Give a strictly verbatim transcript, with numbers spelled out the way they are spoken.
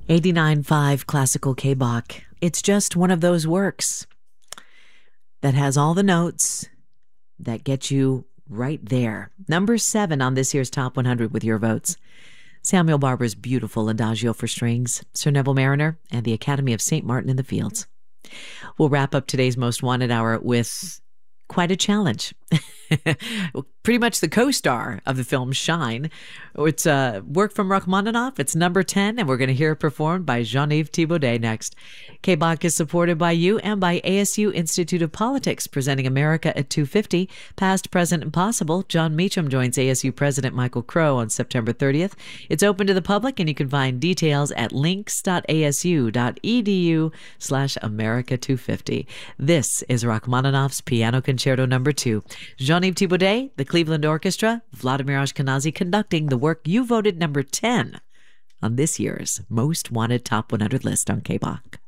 eighty-nine point five Classical K-Bach. It's just one of those works that has all the notes that get you right there. Number seven on this year's Top one hundred with your votes. Samuel Barber's beautiful Adagio for strings, Sir Neville Mariner, and the Academy of Saint Martin in the Fields. We'll wrap up today's Most Wanted Hour with quite a challenge. Pretty much the co-star of the film Shine. It's a work from Rachmaninoff. It's number ten, and we're going to hear it performed by Jean-Yves Thibaudet next. K-Bach is supported by you and by A S U Institute of Politics, presenting America at two fifty. Past, present, and possible. John Meacham joins A S U President Michael Crow on September thirtieth. It's open to the public, and you can find details at links.asu.edu slash America 250. This is Rachmaninoff's Piano Concerto Number two. Jean-Yves Thibaudet, the Cleveland Orchestra, Vladimir Ashkenazy conducting the work you voted number ten on this year's Most Wanted Top one hundred list on K-Bach.